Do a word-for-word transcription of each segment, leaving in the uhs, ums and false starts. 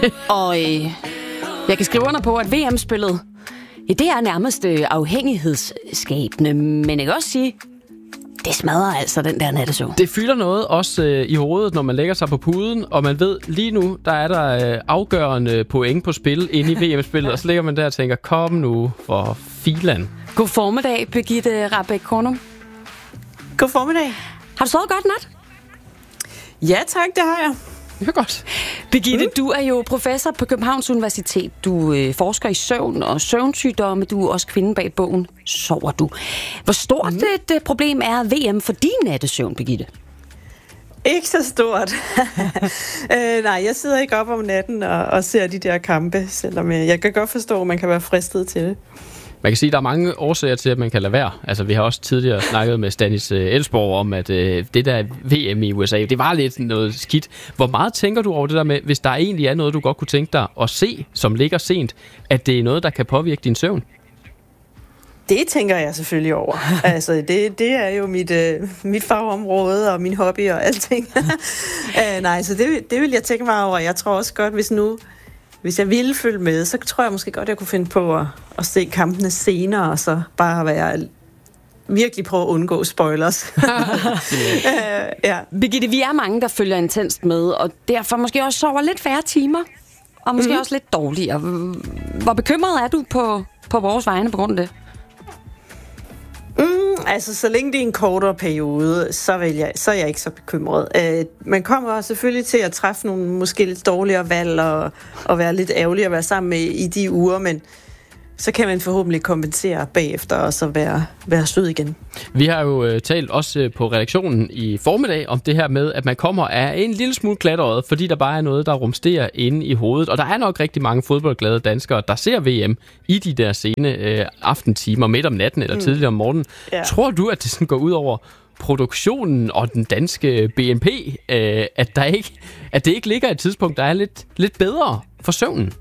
Og øh, jeg kan skrive under på, at V M-spillet, ja, det er nærmest øh, afhængighedsskabende, men jeg kan også sige, det smadrer altså den der nattesøvn. Det fylder noget også øh, i hovedet, når man lægger sig på puden, og man ved, lige nu, der er der øh, afgørende point på spil inde i V M-spillet, og så ligger man der og tænker, kom nu for filan. God formiddag, Birgitte Rahbek Kornum. God formiddag. Har du sovet godt nat? Ja tak, det har jeg. Det er godt. Birgitte, mm. du er jo professor på Københavns Universitet. Du øh, forsker i søvn og søvnsygdomme. Du er også kvinden bag bogen Sover du? Hvor stort mm. et uh, problem er V M for din nattesøvn, Birgitte? Ikke så stort. øh, nej, jeg sidder ikke op om natten og, og ser de der kampe, selvom jeg, jeg kan godt forstå, at man kan være fristet til det. Man kan sige, at der er mange årsager til, at man kan lade være. Altså, vi har også tidligere snakket med Stanis Elsborg om, at øh, det der V M i U S A, det var lidt noget skidt. Hvor meget tænker du over det der med, hvis der egentlig er noget, du godt kunne tænke dig at se, som ligger sent, at det er noget, der kan påvirke din søvn? Det tænker jeg selvfølgelig over. Altså, det, det er jo mit, øh, mit fagområde og min hobby og alting. uh, nej, så det, det vil jeg tænke mig over. Jeg tror også godt, hvis nu... Hvis jeg ville følge med, så tror jeg måske godt, jeg kunne finde på at, at se kampene senere, og så bare være virkelig prøve at undgå spoilers. uh, ja. Birgitte, vi er mange, der følger intenst med, og derfor måske også sover lidt færre timer, og måske mm. også lidt dårligere. Hvor bekymret er du på, på vores vegne på grund af det? Mm, altså, så længe det er en kortere periode, så, vil jeg, så er jeg ikke så bekymret. Uh, man kommer selvfølgelig til at træffe nogle måske lidt dårligere valg, og, og være lidt ærgerlig at være sammen med i de uger, men så kan man forhåbentlig kompensere bagefter, og så være, være sød igen. Vi har jo øh, talt også øh, på redaktionen i formiddag om det her med, at man kommer af en lille smule klatret, fordi der bare er noget, der rumsterer inde i hovedet. Og der er nok rigtig mange fodboldglade danskere, der ser V M i de der sene øh, aftentimer midt om natten eller mm. tidligere om morgenen. Ja. Tror du, at det sådan går ud over produktionen og den danske B N P, øh, at, der ikke, at det ikke ligger et tidspunkt, der er lidt, lidt bedre for søvnen?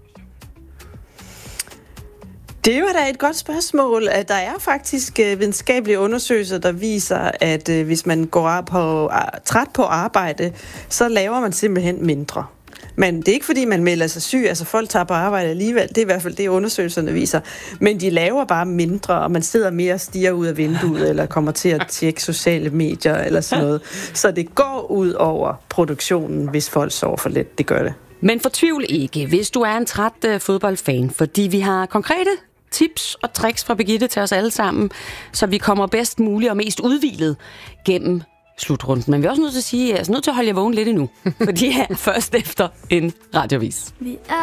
Det var da et godt spørgsmål. Der er faktisk videnskabelige undersøgelser, der viser, at hvis man går på, træt på arbejde, så laver man simpelthen mindre. Men det er ikke, fordi man melder sig syg. Altså, folk tager på arbejde alligevel. Det er i hvert fald det, undersøgelserne viser. Men de laver bare mindre, og man sidder mere og stiger ud af vinduet, eller kommer til at tjekke sociale medier, eller sådan noget. Så det går ud over produktionen, hvis folk sover for lidt. Det gør det. Men fortvivl ikke, hvis du er en træt uh, fodboldfan, fordi vi har konkrete tips og tricks fra Birgitte til os alle sammen, så vi kommer bedst muligt og mest udhvilet gennem slutrunden. Men vi er også nødt til at sige, at jeg er nødt til at holde jer vågen lidt endnu, fordi jeg er først efter en radiovis.